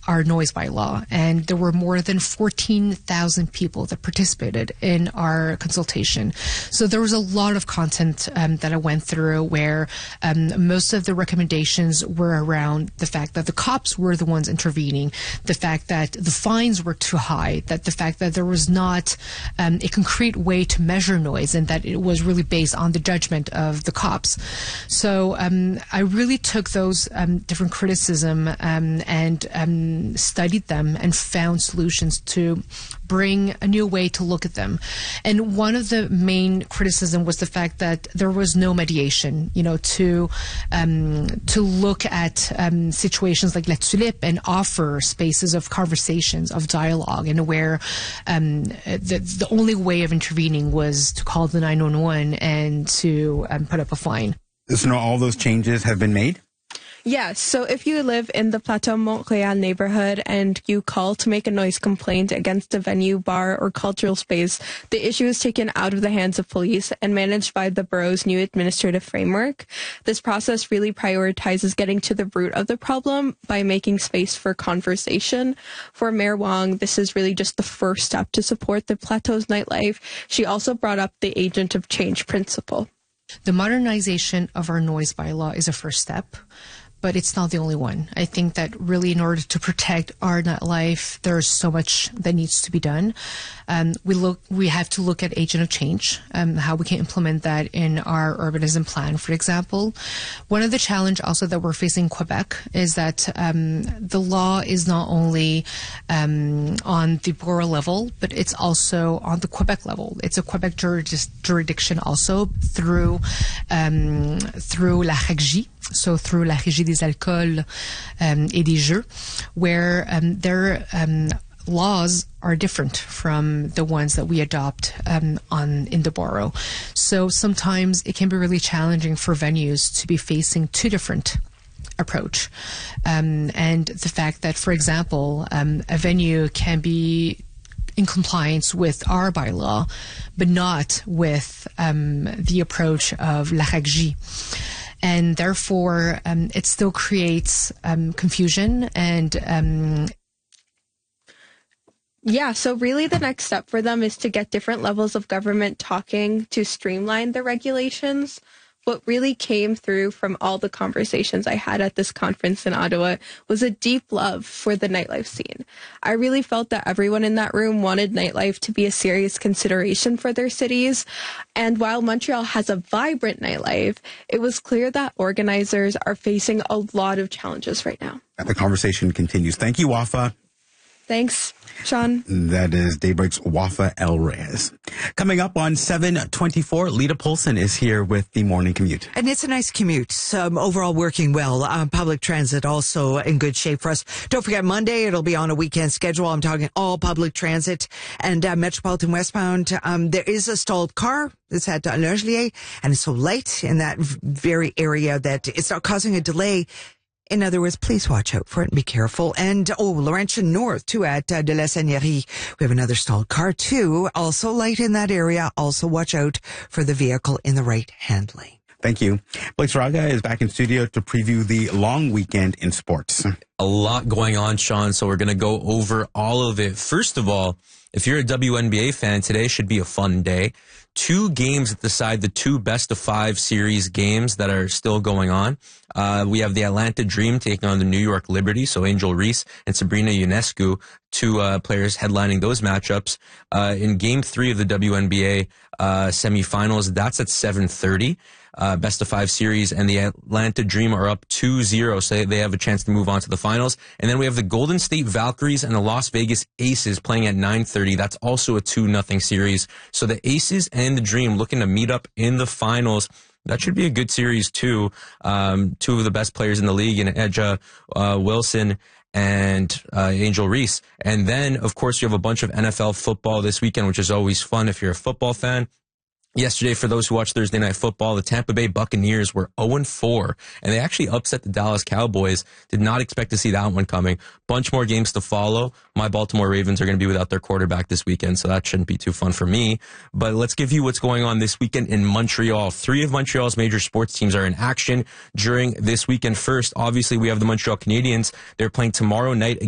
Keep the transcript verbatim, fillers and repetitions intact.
our noise bylaw, and there were more than fourteen thousand people that participated in our consultation. So there was a lot of content um, that I went through where um, most of the recommendations were around the fact that the cops were the ones intervening, the fact that the fines were too high, that the fact that there was not um, a concrete way to measure noise, and that it was really based on the judgment of the cops. So um, I really took those um, different criticism um, and um, studied them and found solutions to bring a new way to look at them. And one of the main criticism was the fact that there was no mediation, you know, to um, to look at um, situations like La Tulipe and offer spaces of conversations, of dialogue, and where um, the, the only way of intervening was to call the nine one one and to um, put up a fine. So now all those changes have been made? Yes, so if you live in the Plateau Montréal neighborhood and you call to make a noise complaint against a venue, bar, or cultural space, the issue is taken out of the hands of police and managed by the borough's new administrative framework. This process really prioritizes getting to the root of the problem by making space for conversation. For Mayor Wong, this is really just the first step to support the Plateau's nightlife. She also brought up the agent of change principle. The modernization of our noise bylaw is a first step, but it's not the only one. I think that really in order to protect our nightlife, there's so much that needs to be done. Um, we look, we have to look at agent of change, um, how we can implement that in our urbanism plan, for example. One of the challenges also that we're facing in Quebec is that um, the law is not only um, on the borough level, but it's also on the Quebec level. It's a Quebec juris jurisdiction also through um, through la R E G, so through la Régie des alcools um, et des jeux, where um, their um, laws are different from the ones that we adopt um, on in the borough. So sometimes it can be really challenging for venues to be facing two different approach. Um, and the fact that, for example, um, a venue can be in compliance with our bylaw, but not with um, the approach of la R E G. And therefore, um, it still creates um, confusion and um, yeah, so really the next step for them is to get different levels of government talking to streamline the regulations. What really came through from all the conversations I had at this conference in Ottawa was a deep love for the nightlife scene. I really felt that everyone in that room wanted nightlife to be a serious consideration for their cities. And while Montreal has a vibrant nightlife, it was clear that organizers are facing a lot of challenges right now. The conversation continues. Thank you, Wafa. Thanks, Sean. That is Daybreak's Wafa El Reyes. Coming up on seven twenty-four, Lita Polson is here with the morning commute. And it's a nice commute. Um, overall working well. Um, public transit also in good shape for us. Don't forget, Monday, it'll be on a weekend schedule. I'm talking all public transit and uh, Metropolitan Westbound. Um, there is a stalled car. It's at uh, L'Angelier, and it's so late in that very area that it's not causing a delay. In other words, please watch out for it and be careful. And, oh, Laurentian North, too, at uh, de la Seigneurie. We have another stalled car, too. Also light in that area. Also watch out for the vehicle in the right-hand lane. Thank you. Blake Saraga is back in studio to preview the long weekend in sports. A lot going on, Sean, so we're going to go over all of it. First of all, if you're a W N B A fan, today should be a fun day. Two games that decide the two best of five series games that are still going on. Uh, we have the Atlanta Dream taking on the New York Liberty, so Angel Reese and Sabrina Ionescu, two uh, players headlining those matchups. Uh, in game three of the W N B A uh, semifinals, that's at seven thirty. Uh, best of five series, and the Atlanta Dream are up two zero, so they have a chance to move on to the finals. And then we have the Golden State Valkyries and the Las Vegas Aces playing at nine thirty. That's also a two nothing series. So the Aces and the Dream looking to meet up in the finals. That should be a good series, too. Um, two of the best players in the league, in Edja uh, Wilson and uh, Angel Reese. And then, of course, you have a bunch of N F L football this weekend, which is always fun if you're a football fan. Yesterday, for those who watched Thursday Night Football, the Tampa Bay Buccaneers were oh and four, and they actually upset the Dallas Cowboys. Did not expect to see that one coming. Bunch more games to follow. My Baltimore Ravens are going to be without their quarterback this weekend, so that shouldn't be too fun for me. But let's give you what's going on this weekend in Montreal. Three of Montreal's major sports teams are in action during this weekend. First, obviously, we have the Montreal Canadiens. They're playing tomorrow night